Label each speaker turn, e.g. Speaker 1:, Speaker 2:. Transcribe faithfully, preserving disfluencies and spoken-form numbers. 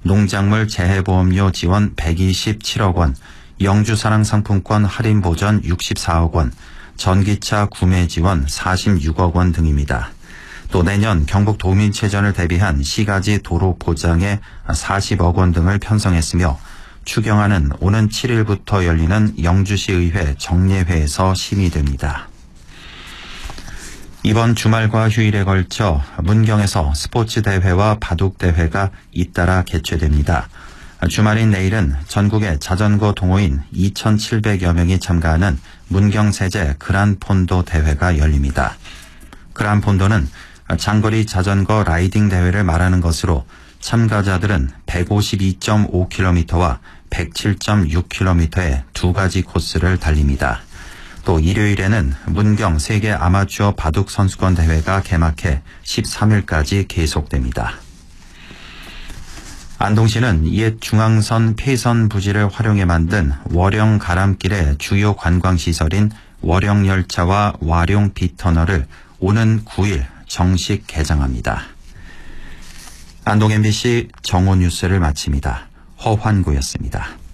Speaker 1: 농작물 재해보험료 지원 백이십칠억 원, 영주사랑 상품권 할인 보전 육십사억 원, 전기차 구매 지원 사십육억 원 등입니다. 또 내년 경북 도민체전을 대비한 시가지 도로 포장에 사십억 원 등을 편성했으며 추경안은 오는 칠 일부터 열리는 영주시의회 정례회에서 심의됩니다. 이번 주말과 휴일에 걸쳐 문경에서 스포츠 대회와 바둑 대회가 잇따라 개최됩니다. 주말인 내일은 전국의 자전거 동호인 이천칠백여 명이 참가하는 문경세제 그란폰도 대회가 열립니다. 그란폰도는 장거리 자전거 라이딩 대회를 말하는 것으로 참가자들은 백오십이 점 오 킬로미터와 백칠 점 육 킬로미터의 두 가지 코스를 달립니다. 또 일요일에는 문경 세계 아마추어 바둑 선수권 대회가 개막해 십삼 일까지 계속됩니다. 안동시는 옛 중앙선 폐선 부지를 활용해 만든 월영 가람길의 주요 관광시설인 월영열차와 와룡 B터널을 오는 구 일 정식 개장합니다. 안동 엠비씨 정오 뉴스를 마칩니다. 허환구였습니다.